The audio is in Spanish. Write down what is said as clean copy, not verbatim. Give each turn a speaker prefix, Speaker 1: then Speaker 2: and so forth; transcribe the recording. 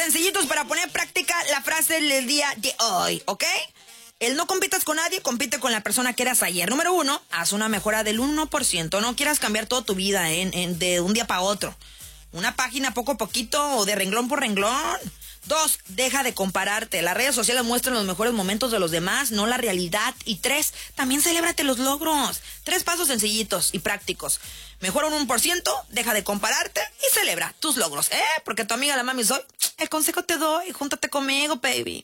Speaker 1: sencillitos para poner en práctica la frase del día de hoy, ¿ok? El no compitas con nadie, compite con la persona que eras ayer. Número 1, haz una mejora del 1%. No quieras cambiar toda tu vida de un día para otro. Una página poco a poquito o de renglón por renglón. 2, deja de compararte. Las redes sociales muestran los mejores momentos de los demás, no la realidad. Y 3, también celébrate los logros. 3 pasos sencillitos y prácticos. Mejora un 1%, deja de compararte y celebra tus logros, Porque tu amiga la mami soy. El consejo te doy, júntate conmigo, baby.